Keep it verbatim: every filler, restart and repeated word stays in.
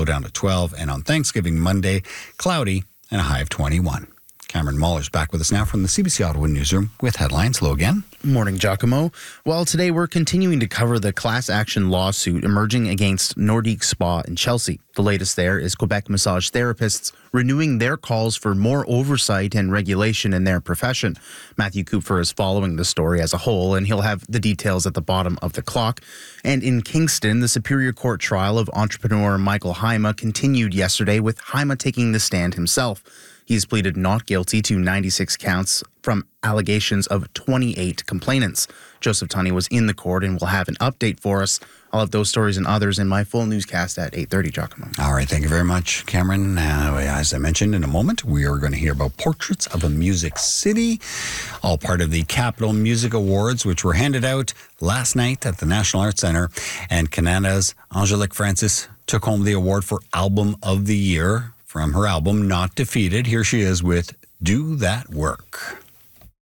down to twelve. And on Thanksgiving Monday, cloudy and a high of twenty-one. Cameron Mahler's back with us now from the C B C Ottawa Newsroom with headlines. Hello again. Morning, Giacomo. Well, today we're continuing to cover the class action lawsuit emerging against Nordique Spa in Chelsea. The latest there is Quebec massage therapists renewing their calls for more oversight and regulation in their profession. Matthew Kupfer is following the story as a whole, and he'll have the details at the bottom of the clock. And in Kingston, the Superior Court trial of entrepreneur Michael Haima continued yesterday, with Haima taking the stand himself. He's pleaded not guilty to ninety-six counts from allegations of twenty-eight complainants. Joseph Tunney was in the court and will have an update for us. I'll have those stories and others in my full newscast at eight thirty, Giacomo. All right, thank you very much, Cameron. Uh, as I mentioned, in a moment, we are going to hear about Portraits of a Music City, all part of the Capital Music Awards, which were handed out last night at the National Arts Centre. And Canada's Angelique Francis took home the award for Album of the Year from her album, Not Defeated. Here she is with Do That Work.